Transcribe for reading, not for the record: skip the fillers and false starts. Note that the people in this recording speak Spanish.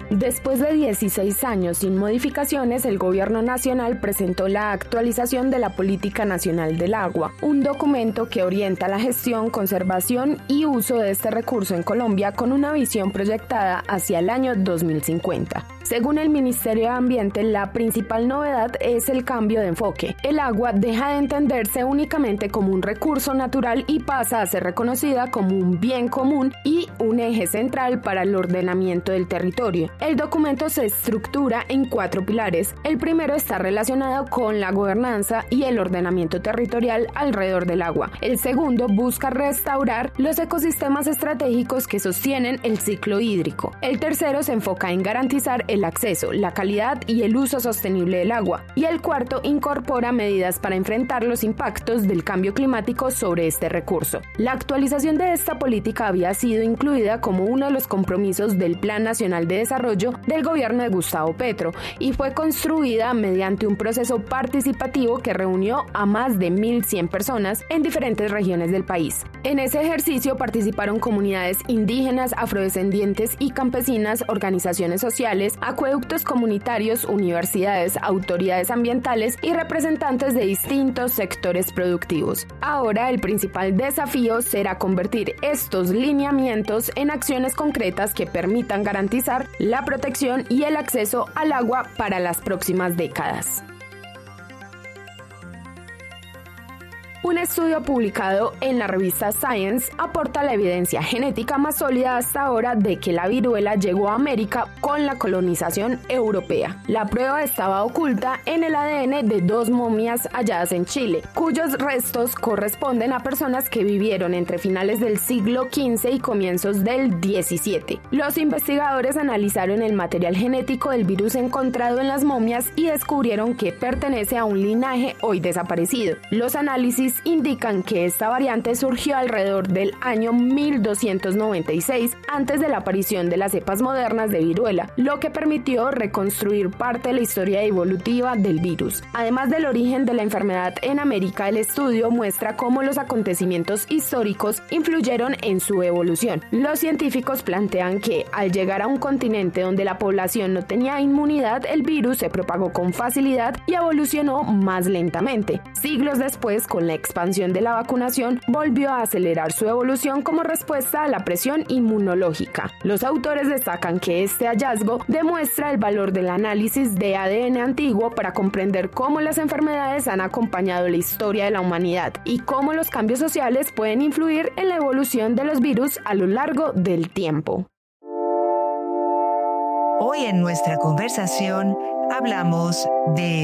Después de 16 años sin modificaciones, el Gobierno Nacional presentó la actualización de la Política Nacional del Agua, un documento que orienta la gestión, conservación y uso de este recurso en Colombia con una visión proyectada hacia el año 2050. Según el Ministerio de Ambiente, la principal novedad es el cambio de enfoque. El agua deja de entenderse únicamente como un recurso natural y pasa a ser reconocida como un bien común y un eje central para el ordenamiento del territorio. El documento se estructura en 4 pilares. El primero está relacionado con la gobernanza y el ordenamiento territorial alrededor del agua. El segundo busca restaurar los ecosistemas estratégicos que sostienen el ciclo hídrico. El tercero se enfoca en garantizar el acceso, la calidad y el uso sostenible del agua. Y el cuarto incorpora medidas para enfrentar los impactos del cambio climático sobre este recurso. La actualización de esta política había sido incluida como uno de los compromisos del Plan Nacional de Desarrollo del gobierno de Gustavo Petro y fue construida mediante un proceso participativo que reunió a más de 1.100 personas en diferentes regiones del país. En ese ejercicio participaron comunidades indígenas, afrodescendientes y campesinas, organizaciones sociales, acueductos comunitarios, universidades, autoridades ambientales y representantes de distintos sectores productivos. Ahora el principal desafío será convertir estos lineamientos en acciones concretas que permitan garantizar la protección y el acceso al agua para las próximas décadas. Un estudio publicado en la revista Science aporta la evidencia genética más sólida hasta ahora de que la viruela llegó a América con la colonización europea. La prueba estaba oculta en el ADN de 2 momias halladas en Chile, cuyos restos corresponden a personas que vivieron entre finales del siglo XV y comienzos del XVII. Los investigadores analizaron el material genético del virus encontrado en las momias y descubrieron que pertenece a un linaje hoy desaparecido. Los análisis indican que esta variante surgió alrededor del año 1296, antes de la aparición de las cepas modernas de viruela, lo que permitió reconstruir parte de la historia evolutiva del virus. Además del origen de la enfermedad en América, el estudio muestra cómo los acontecimientos históricos influyeron en su evolución. Los científicos plantean que, al llegar a un continente donde la población no tenía inmunidad, el virus se propagó con facilidad y evolucionó más lentamente. Siglos después, con la expansión de la vacunación, volvió a acelerar su evolución como respuesta a la presión inmunológica. Los autores destacan que este hallazgo demuestra el valor del análisis de ADN antiguo para comprender cómo las enfermedades han acompañado la historia de la humanidad y cómo los cambios sociales pueden influir en la evolución de los virus a lo largo del tiempo. Hoy en nuestra conversación hablamos de